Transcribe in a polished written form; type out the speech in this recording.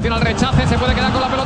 Atención al rechace, se puede quedar con la pelota.